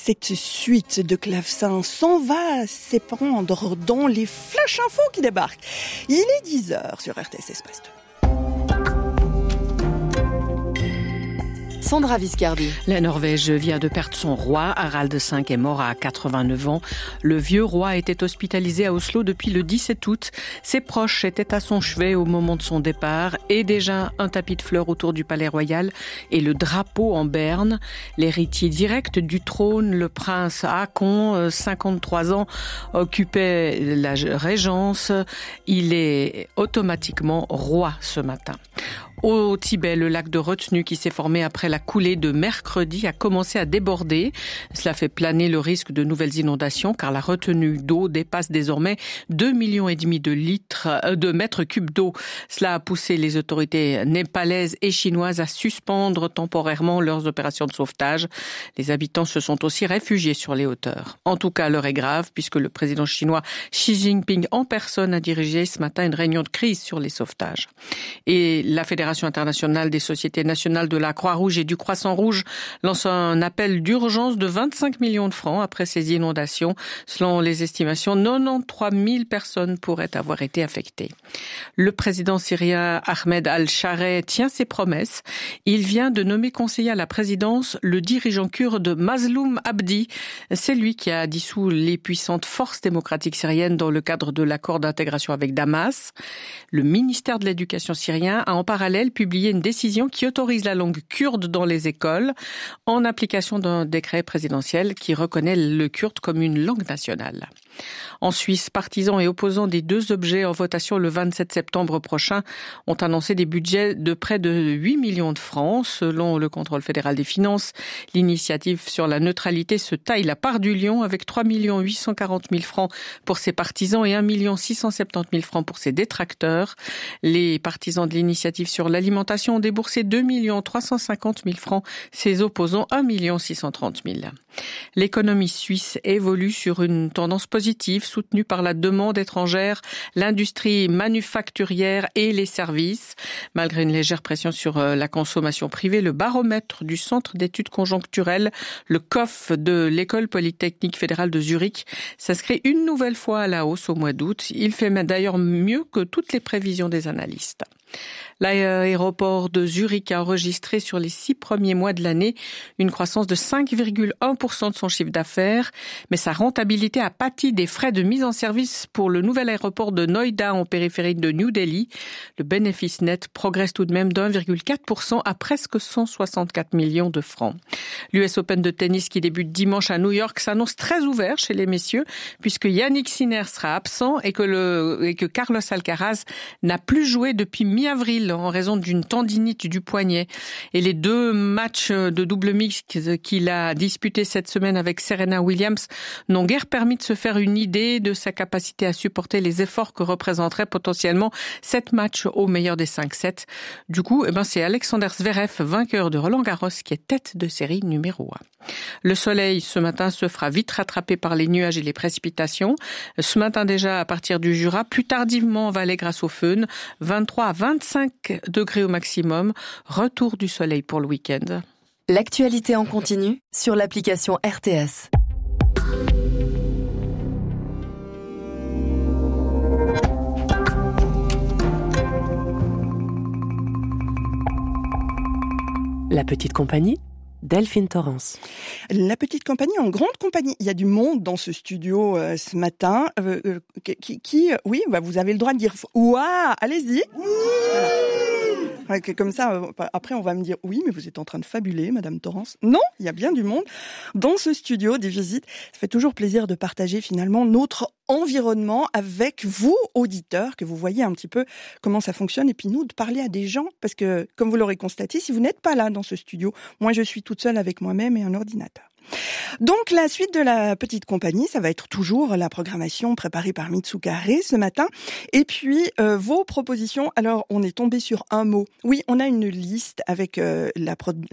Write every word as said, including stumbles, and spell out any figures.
cette suite de clavecins s'en va s'épandre dans les flash infos qui débarquent. Il est dix heures sur R T S Espace deux. Sandra Viscardi. La Norvège vient de perdre son roi. Harald cinq est mort à quatre-vingt-neuf ans. Le vieux roi était hospitalisé à Oslo depuis le dix-sept août. Ses proches étaient à son chevet au moment de son départ et déjà un tapis de fleurs autour du palais royal et le drapeau en berne. L'héritier direct du trône, le prince Haakon, cinquante-trois ans, occupait la régence. Il est automatiquement roi ce matin. Au Tibet, le lac de retenue qui s'est formé après la coulée de mercredi a commencé à déborder. Cela fait planer le risque de nouvelles inondations car la retenue d'eau dépasse désormais deux millions et demi de litres, de mètres cubes d'eau. Cela a poussé les autorités népalaises et chinoises à suspendre temporairement leurs opérations de sauvetage. Les habitants se sont aussi réfugiés sur les hauteurs. En tout cas, l'heure est grave puisque le président chinois Xi Jinping en personne a dirigé ce matin une réunion de crise sur les sauvetages. Et la Fédération internationale des sociétés nationales de la Croix-Rouge et du Croissant-Rouge lance un appel d'urgence de vingt-cinq millions de francs après ces inondations. Selon les estimations, quatre-vingt-treize mille personnes pourraient avoir été affectées. Le président syrien Ahmed al-Shareh tient ses promesses. Il vient de nommer conseiller à la présidence le dirigeant kurde Mazloum Abdi. C'est lui qui a dissous les puissantes forces démocratiques syriennes dans le cadre de l'accord d'intégration avec Damas. Le ministère de l'Éducation syrien a en parallèle publié une décision qui autorise la langue kurde dans les écoles en application d'un décret présidentiel qui reconnaît le kurde comme une langue nationale. En Suisse, partisans et opposants des deux objets en votation le vingt-sept septembre prochain ont annoncé des budgets de près de huit millions de francs. Selon le contrôle fédéral des finances, l'initiative sur la neutralité se taille la part du lion avec trois millions huit cent quarante mille francs pour ses partisans et un million six cent soixante-dix mille francs pour ses détracteurs. Les partisans de l'initiative sur l'alimentation ont déboursé deux millions trois cent cinquante mille francs, ses opposants un million six cent trente mille. L'économie suisse évolue sur une tendance positive soutenue par la demande étrangère, l'industrie manufacturière et les services. Malgré une légère pression sur la consommation privée, le baromètre du Centre d'études conjoncturelles, le C O F de l'École polytechnique fédérale de Zurich, s'inscrit une nouvelle fois à la hausse au mois d'août. Il fait d'ailleurs mieux que toutes les prévisions des analystes. L'aéroport de Zurich a enregistré sur les six premiers mois de l'année une croissance de cinq virgule un pour cent de son chiffre d'affaires, mais sa rentabilité a pâti des frais de mise en service pour le nouvel aéroport de Noida en périphérie de New Delhi. Le bénéfice net progresse tout de même d'un virgule quatre pour cent à presque cent soixante-quatre millions de francs. L'U S Open de tennis qui débute dimanche à New York s'annonce très ouvert chez les messieurs puisque Yannick Sinner sera absent et que, le, et que Carlos Alcaraz n'a plus joué depuis mi-avril en raison d'une tendinite du poignet. Et les deux matchs de double mixte qu'il a disputés cette semaine avec Serena Williams n'ont guère permis de se faire une idée de sa capacité à supporter les efforts que représenteraient potentiellement sept matchs au meilleur des cinq sets. Du coup, eh ben, c'est Alexander Zverev, vainqueur de Roland-Garros, qui est tête de série numéro un. Le soleil, ce matin, se fera vite rattraper par les nuages et les précipitations. Ce matin déjà, à partir du Jura, plus tardivement en vallée grâce au Föhn, vingt-trois à vingt-cinq degrés au maximum. Retour du soleil pour le week-end. L'actualité en continu sur l'application R T S. La petite compagnie, Delphine Torrance. La petite compagnie en grande compagnie. Il y a du monde dans ce studio euh, ce matin. Euh, euh, qui, qui, oui, bah, vous avez le droit de dire « Ouah !» Allez-y. Voilà. Comme ça, euh, après on va me dire « Oui, mais vous êtes en train de fabuler, Madame Torrance. » Non, il y a bien du monde dans ce studio, des visites. Ça fait toujours plaisir de partager finalement notre environnement avec vous, auditeurs, que vous voyez un petit peu comment ça fonctionne et puis nous, de parler à des gens parce que, comme vous l'aurez constaté, si vous n'êtes pas là dans ce studio, moi je suis toute seule avec moi-même et un ordinateur. Donc la suite de la petite compagnie, ça va être toujours la programmation préparée par Mitsuka Ré ce matin. Et puis euh, vos propositions. Alors on est tombé sur un mot. Oui, on a une liste avec euh, la, pro-